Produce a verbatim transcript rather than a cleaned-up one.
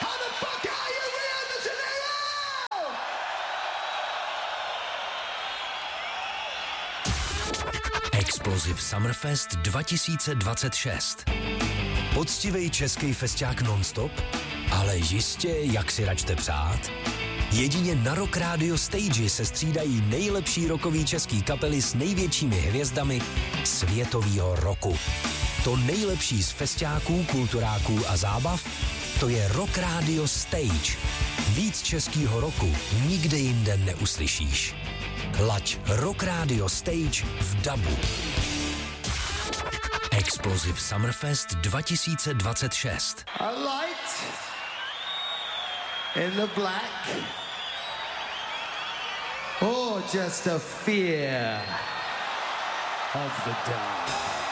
How the fuck are you, Rio de Janeiro? Explosive Summerfest dva tisíce dvacet šest. Poctivej český festiák non-stop, ale jistě, jak si račte přát. Jedině na Rock Radio Stage se střídají nejlepší rockový český kapely s největšími hvězdami světovýho roku. To nejlepší z festiáků, kulturáků a zábav, to je Rock Radio Stage. Víc českýho roku nikde jinde neuslyšíš. Laď Rock Radio Stage v dabu. Explosive Summerfest dva tisíce dvacet šest. A light in the black, or just a fear of the dark.